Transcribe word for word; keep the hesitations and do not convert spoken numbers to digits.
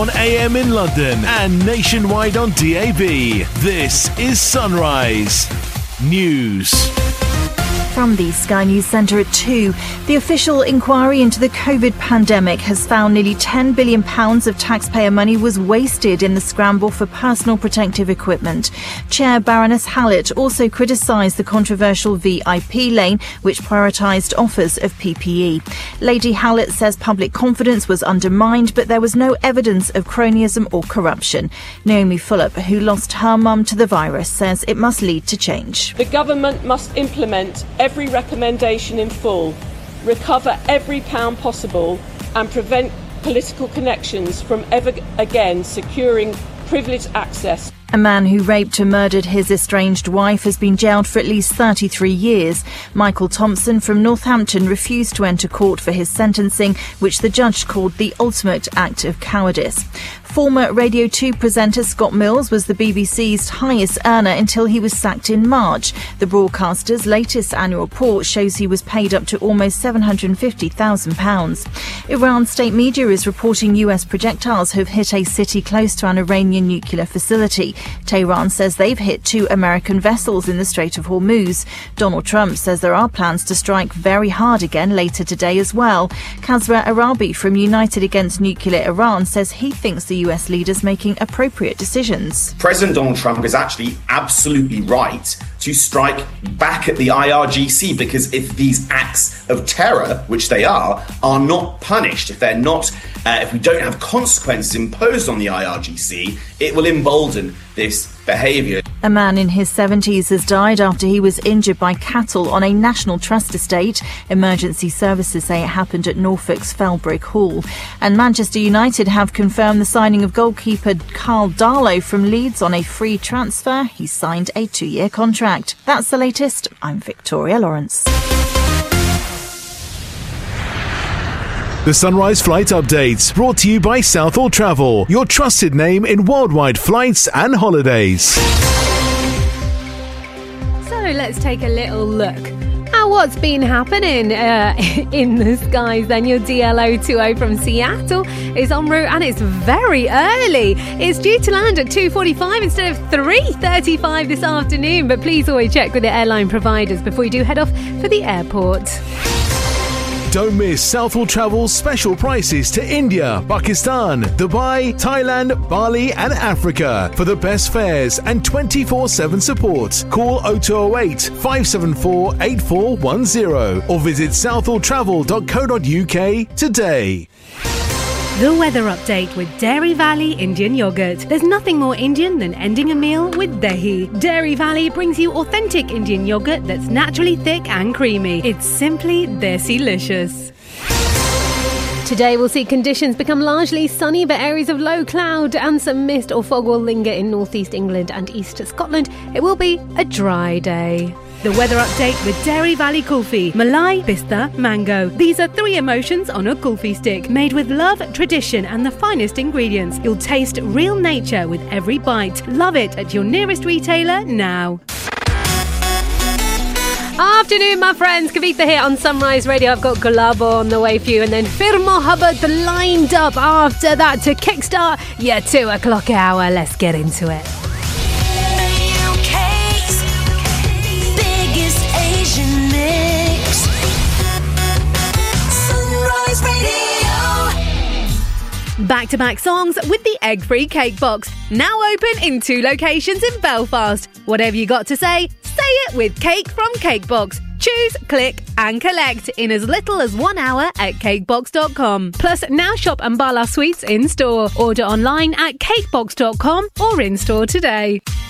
on A M in London and nationwide on D A B. This is Sunrise News. From the Sky News Centre at two, the official inquiry into the COVID pandemic has found nearly ten billion pounds of taxpayer money was wasted in the scramble for personal protective equipment. Chair Baroness Hallett also criticised the controversial V I P lane, which prioritised offers of P P E. Lady Hallett says public confidence was undermined, but there was no evidence of cronyism or corruption. Naomi Fulop, who lost her mum to the virus, says it must lead to change. The government must implement every recommendation in full, recover every pound possible and prevent political connections from ever again securing privileged access. A man who raped and murdered his estranged wife has been jailed for at least thirty-three years. Michael Thompson from Northampton refused to enter court for his sentencing, which the judge called the ultimate act of cowardice. Former Radio two presenter Scott Mills was the B B C's highest earner until he was sacked in March. The broadcaster's latest annual report shows he was paid up to almost seven hundred fifty thousand pounds. Iran's state media is reporting U S projectiles have hit a city close to an Iranian nuclear facility. Tehran says they've hit two American vessels in the Strait of Hormuz. Donald Trump says there are plans to strike very hard again later today as well. Kazra Arabi from United Against Nuclear Iran says he thinks the U S leaders making appropriate decisions. President Donald Trump is actually absolutely right to strike back at the I R G C, because if these acts of terror, which they are, are not punished, if they're not, uh, if we don't have consequences imposed on the I R G C, it will embolden this behaviour. A man in his seventies has died after he was injured by cattle on a National Trust estate. Emergency services say it happened at Norfolk's Felbrick Hall. And Manchester United have confirmed the signing of goalkeeper Carl Darlow from Leeds on a free transfer. He signed a two-year contract. That's the latest. I'm Victoria Lawrence. The Sunrise Flight Updates, brought to you by Southall Travel, your trusted name in worldwide flights and holidays. So let's take a little look at what's been happening uh, in the skies. Then your D L O twenty from Seattle is en route and it's very early. It's due to land at two forty-five instead of three thirty-five this afternoon, but please always check with the airline providers before you do head off for the airport. Don't miss Southall Travel's special prices to India, Pakistan, Dubai, Thailand, Bali and Africa. For the best fares and twenty-four seven support, call oh two oh eight, five seven four, eight four one oh or visit southall travel dot co dot uk today. The weather update with Dairy Valley Indian Yogurt. There's nothing more Indian than ending a meal with dahi. Dairy Valley brings you authentic Indian yogurt that's naturally thick and creamy. It's simply desi-licious. Today we'll see conditions become largely sunny, but areas of low cloud and some mist or fog will linger in northeast England and east Scotland. It will be a dry day. The weather update with Dairy Valley Kulfi. Malai, Pista, Mango. These are three emotions on a kulfi stick, made with love, tradition and the finest ingredients. You'll taste real nature with every bite. Love it at your nearest retailer now. Afternoon, my friends. Kavitha here on Sunrise Radio. I've got Gulabo on the way for you, and then Fir Mohabbat lined up after that to kickstart your two o'clock hour. Let's get into it. Back-to-back songs with the egg-free cake box. Now open in two locations in Belfast. Whatever you got to say, say it with Cake from Cakebox. Choose, click and collect in as little as one hour at cakebox dot com. Plus, now shop Ambala Sweets in-store. Order online at cakebox dot com or in-store today.